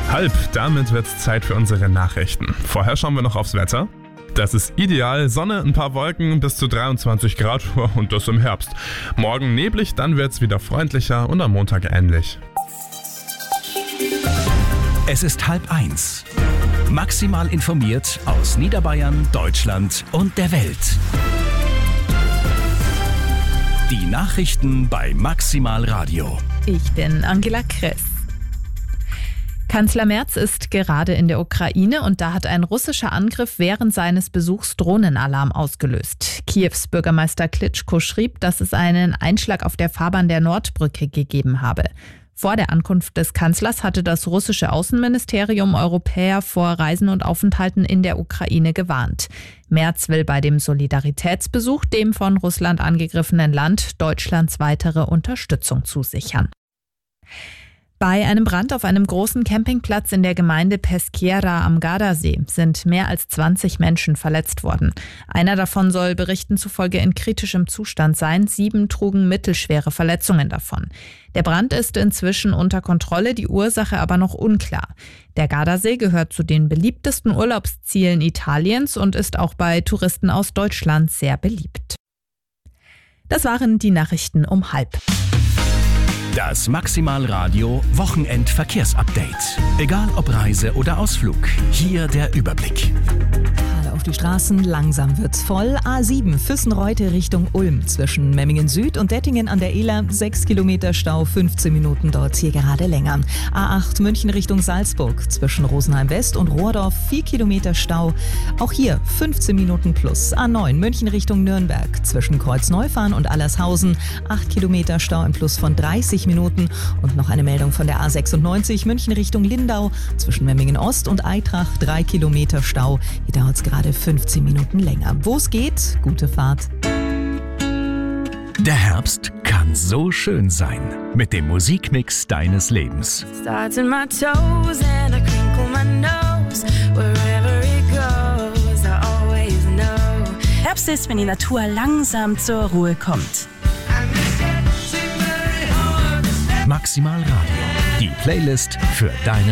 Halb, damit wird's Zeit für unsere Nachrichten. Vorher schauen wir noch aufs Wetter. Das ist ideal, Sonne, ein paar Wolken, bis zu 23 Grad und das im Herbst. Morgen neblig, dann wird's wieder freundlicher und am Montag ähnlich. Es ist 12:30. Maximal informiert aus Niederbayern, Deutschland und der Welt. Die Nachrichten bei Maximal Radio. Ich bin Angela Kress. Kanzler Merz ist gerade in der Ukraine und da hat ein russischer Angriff während seines Besuchs Drohnenalarm ausgelöst. Kiews Bürgermeister Klitschko schrieb, dass es einen Einschlag auf der Fahrbahn der Nordbrücke gegeben habe. Vor der Ankunft des Kanzlers hatte das russische Außenministerium Europäer vor Reisen und Aufenthalten in der Ukraine gewarnt. Merz will bei dem Solidaritätsbesuch dem von Russland angegriffenen Land Deutschlands weitere Unterstützung zusichern. Bei einem Brand auf einem großen Campingplatz in der Gemeinde Peschiera am Gardasee sind mehr als 20 Menschen verletzt worden. Einer davon soll Berichten zufolge in kritischem Zustand sein. 7 trugen mittelschwere Verletzungen davon. Der Brand ist inzwischen unter Kontrolle, die Ursache aber noch unklar. Der Gardasee gehört zu den beliebtesten Urlaubszielen Italiens und ist auch bei Touristen aus Deutschland sehr beliebt. Das waren die Nachrichten um 12:30. Das Maximal Radio Wochenendverkehrsupdate. Egal ob Reise oder Ausflug, hier der Überblick. Gerade auf die Straßen, langsam wird's voll. A7 Füssenreute Richtung Ulm. Zwischen Memmingen Süd und Dettingen an der Ehler 6 Kilometer Stau, 15 Minuten dort hier gerade länger. A8 München Richtung Salzburg. Zwischen Rosenheim West und Rohrdorf 4 Kilometer Stau. Auch hier 15 Minuten plus. A9 München Richtung Nürnberg. Zwischen Kreuzneufahren und Allershausen 8 Kilometer Stau im Plus von 30 Minuten. Und noch eine Meldung von der A96 München Richtung Lindau. Zwischen Memmingen Ost und Eitrach 3 Kilometer Stau. Hier dauert es gerade 15 Minuten länger. Wo es geht, gute Fahrt. Der Herbst kann so schön sein. Mit dem Musikmix deines Lebens. Starting my toes and I crinkle my nose. Wherever it goes, I always know. Herbst ist, wenn die Natur langsam zur Ruhe kommt. Maximal Radio. Die Playlist für deinen